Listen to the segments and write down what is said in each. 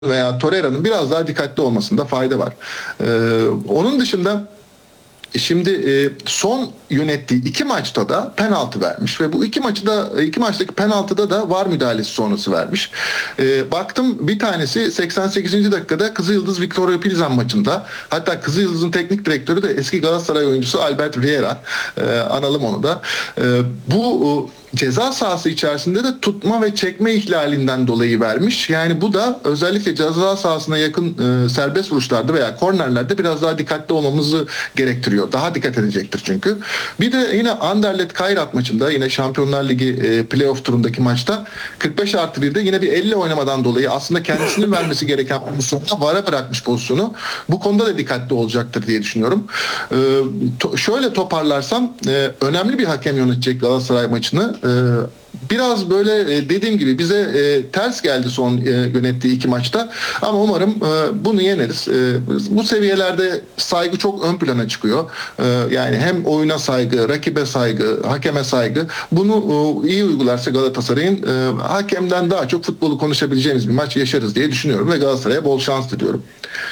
veya Torreira'nın biraz daha dikkatli olmasında fayda var. Onun dışında şimdi son yönettiği iki maçta da penaltı vermiş ve bu iki maçtaki penaltıda da VAR müdahalesi sonrası vermiş. Baktım bir tanesi 88. dakikada Kızılyıldız Victoria Pilsen maçında, hatta Kızılyıldız'ın teknik direktörü de eski Galatasaray oyuncusu Albert Riera. Analım onu da. Bu ceza sahası içerisinde de tutma ve çekme ihlalinden dolayı vermiş. Yani bu da özellikle ceza sahasına yakın serbest vuruşlarda veya kornerlerde biraz daha dikkatli olmamızı gerektiriyor. Daha dikkat edecektir çünkü. Bir de yine Anderlecht Kairat maçında, yine Şampiyonlar Ligi playoff turundaki maçta 45+1'de yine bir elle oynamadan dolayı aslında kendisinin vermesi gereken pozisyonda VAR'a bırakmış pozisyonu. Bu konuda da dikkatli olacaktır diye düşünüyorum. Şöyle toparlarsam, önemli bir hakem yönetecek Galatasaray maçını. Biraz böyle dediğim gibi bize ters geldi son yönettiği iki maçta, ama umarım bunu yeneriz. Bu seviyelerde saygı çok ön plana çıkıyor. Yani hem oyuna saygı, rakibe saygı, hakeme saygı, bunu iyi uygularsa Galatasaray'ın hakemden daha çok futbolu konuşabileceğimiz bir maç yaşarız diye düşünüyorum ve Galatasaray'a bol şans diliyorum.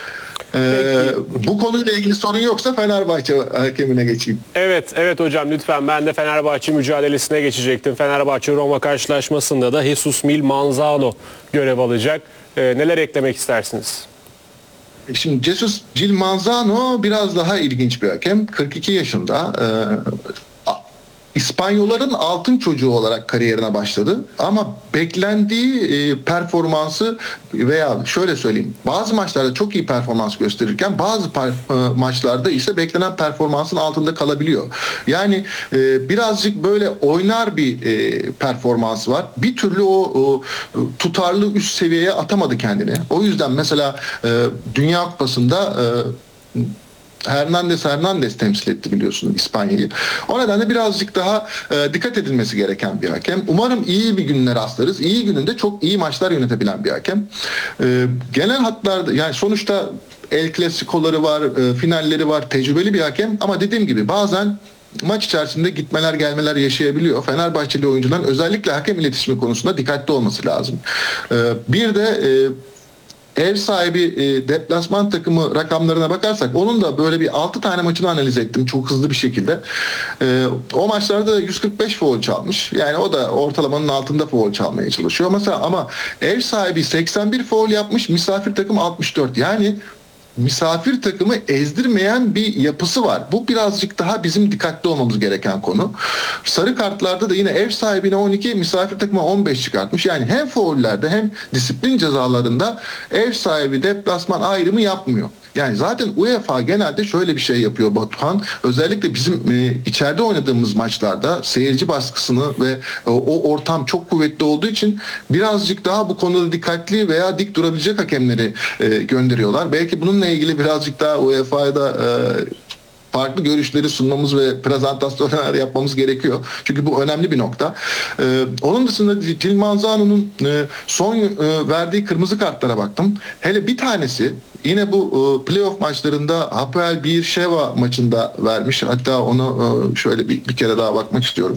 Bu konuyla ilgili sorun yoksa Fenerbahçe hakemine geçeyim. Evet hocam, lütfen. Ben de Fenerbahçe mücadelesine geçecektim. Fenerbahçe-Roma karşılaşmasında da Jesus Mil Manzano görev alacak. Neler eklemek istersiniz? Şimdi Jesus Gil Manzano biraz daha ilginç bir hakem. 42 yaşında. İspanyolların altın çocuğu olarak kariyerine başladı. Ama beklendiği performansı, veya şöyle söyleyeyim, bazı maçlarda çok iyi performans gösterirken bazı maçlarda ise beklenen performansın altında kalabiliyor. Yani birazcık böyle oynar bir performansı var. Bir türlü o tutarlı üst seviyeye atamadı kendini. O yüzden mesela Dünya Kupası'nda Hernandez temsil etti, biliyorsunuz, İspanya'yı. O nedenle birazcık daha dikkat edilmesi gereken bir hakem. Umarım iyi bir gününe rastlarız. İyi gününde çok iyi maçlar yönetebilen bir hakem. Genel hatlarda, yani sonuçta El Clasico'ları var, finalleri var, tecrübeli bir hakem, ama dediğim gibi bazen maç içerisinde gitmeler gelmeler yaşayabiliyor. Fenerbahçeli oyuncuların özellikle hakem iletişimi konusunda dikkatli olması lazım. Bir de ev sahibi deplasman takımı rakamlarına bakarsak, onun da böyle bir 6 tane maçını analiz ettim çok hızlı bir şekilde. O maçlarda 145 faul çalmış. Yani o da ortalamanın altında faul çalmaya çalışıyor. Mesela ama ev sahibi 81 faul yapmış, misafir takım 64. Yani misafir takımı ezdirmeyen bir yapısı var. Bu birazcık daha bizim dikkatli olmamız gereken konu. Sarı kartlarda da yine ev sahibine 12, misafir takıma 15 çıkartmış. Yani hem faullerde hem disiplin cezalarında ev sahibi deplasman ayrımı yapmıyor. Yani zaten UEFA genelde şöyle bir şey yapıyor Batuhan. Özellikle bizim içeride oynadığımız maçlarda seyirci baskısını ve o ortam çok kuvvetli olduğu için birazcık daha bu konuda dikkatli veya dik durabilecek hakemleri gönderiyorlar. Belki bununla ilgili birazcık daha UEFA'da farklı görüşleri sunmamız ve prezentasyonlar yapmamız gerekiyor. Çünkü bu önemli bir nokta. Onun dışında Gil Manzano'nun son verdiği kırmızı kartlara baktım. Hele bir tanesi yine bu playoff maçlarında Hapoel Beersheva maçında vermiş. Hatta onu şöyle bir kere daha bakmak istiyorum.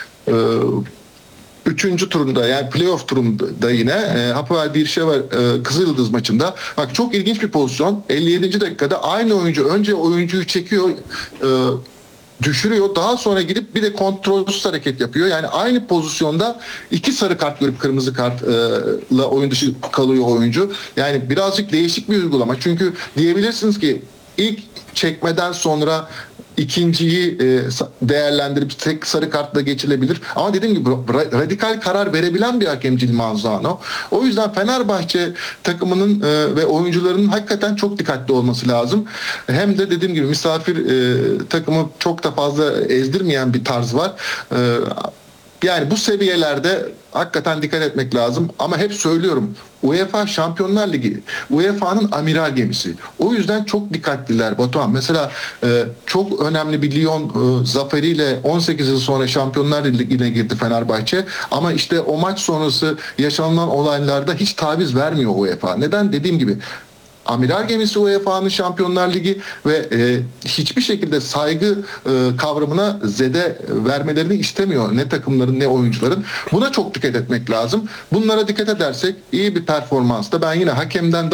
Üçüncü turunda, yani playoff turunda yine Hapoel Beersheva Kızılyıldız maçında. Bak, çok ilginç bir pozisyon. 57. dakikada aynı oyuncu önce oyuncuyu çekiyor, düşürüyor. Daha sonra gidip bir de kontrolsüz hareket yapıyor. Yani aynı pozisyonda iki sarı kart görüp kırmızı kartla oyun dışı kalıyor oyuncu. Yani birazcık değişik bir uygulama. Çünkü diyebilirsiniz ki ilk çekmeden sonra ikinciyi değerlendirip tek sarı kartla geçilebilir. Ama dediğim gibi radikal karar verebilen bir hakem Gil Manzano. O yüzden Fenerbahçe takımının ve oyuncularının hakikaten çok dikkatli olması lazım. Hem de dediğim gibi misafir takımı çok da fazla ezdirmeyen bir tarz var. Yani bu seviyelerde hakikaten dikkat etmek lazım. Ama hep söylüyorum, UEFA Şampiyonlar Ligi, UEFA'nın amiral gemisi. O yüzden çok dikkatliler Batuhan. Mesela çok önemli bir Lyon zaferiyle 18 yıl sonra Şampiyonlar Ligi'ne girdi Fenerbahçe. Ama işte o maç sonrası yaşanılan olaylarda hiç taviz vermiyor UEFA. Neden? Dediğim gibi amiral gemisi UEFA'nın Şampiyonlar Ligi ve hiçbir şekilde saygı kavramına zede vermelerini istemiyor. Ne takımların ne oyuncuların. Buna çok dikkat etmek lazım. Bunlara dikkat edersek iyi bir performansta ben yine hakemden